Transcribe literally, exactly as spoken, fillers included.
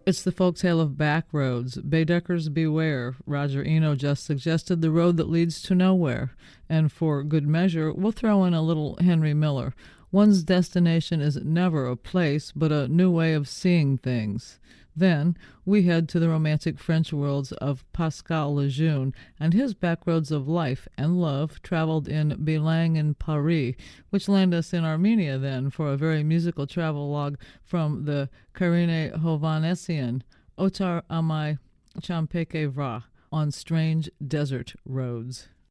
It's the folktale of back roads. Baedeckers beware. Roger Eno just suggested the road that leads to nowhere. And for good measure, we'll throw in a little Henry Miller. One's destination is never a place, but a new way of seeing things. Then we head to the romantic French worlds of Pascal Lejeune and his backroads of life and love traveled in Bilang in Paris, which land us in Armenia then for a very musical travelogue from the Karine Hovhanessian, Otar Amai Champeke Vra, on strange desert roads.